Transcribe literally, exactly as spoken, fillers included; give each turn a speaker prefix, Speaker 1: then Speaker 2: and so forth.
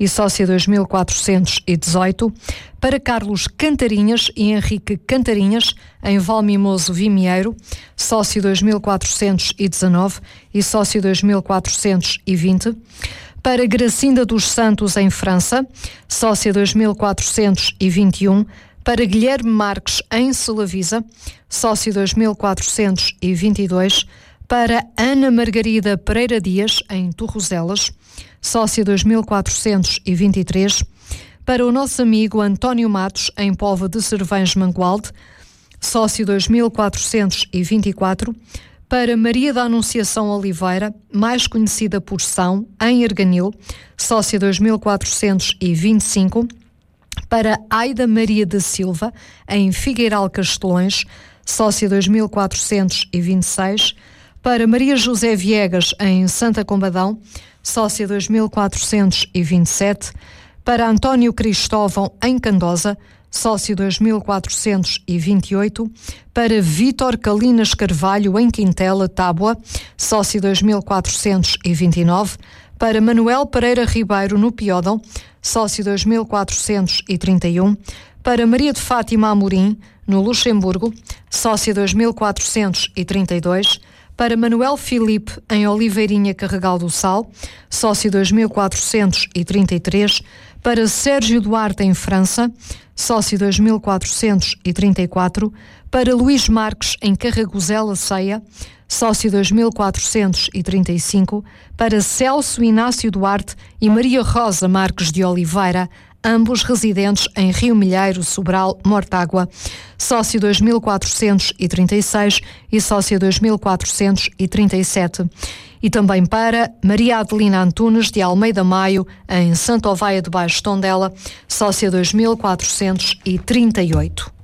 Speaker 1: e sócia dois mil quatrocentos e dezoito. Para Carlos Cantarinhas e Henrique Cantarinhas, em Valmimoso Vimieiro, sócio dois mil quatrocentos e dezanove e sócio dois mil quatrocentos e vinte. Para Gracinda dos Santos, em França, sócia dois mil quatrocentos e vinte e um. Para Guilherme Marques, em Solavisa, sócio dois mil quatrocentos e vinte e dois. Para Ana Margarida Pereira Dias, em Torrozelas, sócia dois mil quatrocentos e vinte e três. Para o nosso amigo António Matos, em Póvoa de Servães Mangualde, sócio dois mil quatrocentos e vinte e quatro. Para Maria da Anunciação Oliveira, mais conhecida por São, em Erganil, sócia dois mil quatrocentos e vinte e cinco. Para Aida Maria da Silva, em Figueiral Castelões, sócia dois mil quatrocentos e vinte e seis. Para Maria José Viegas, em Santa Combadão, sócia dois mil quatrocentos e vinte e sete. Para António Cristóvão, em Candosa, sócio dois mil quatrocentos e vinte e oito. Para Vítor Calinas Carvalho, em Quintela, Tábua, sócio dois mil quatrocentos e vinte e nove. Para Manuel Pereira Ribeiro, no Piódão, sócio dois mil quatrocentos e trinta e um. Para Maria de Fátima Amorim, no Luxemburgo, sócia dois mil quatrocentos e trinta e dois. Para Manuel Filipe, em Oliveirinha Carregal do Sal, sócio dois mil quatrocentos e trinta e três. Para Sérgio Duarte, em França, sócio dois mil quatrocentos e trinta e quatro. Para Luís Marques, em Carragozela Ceia, sócio dois mil quatrocentos e trinta e cinco. Para Celso Inácio Duarte e Maria Rosa Marques de Oliveira, ambos residentes em Rio Milheiro, Sobral, Mortágua, sócio dois mil quatrocentos e trinta e seis e sócio dois mil quatrocentos e trinta e sete. E também para Maria Adelina Antunes de Almeida Maio, em Santa Oveia de Baixo Tondela, sócia dois mil quatrocentos e trinta e oito.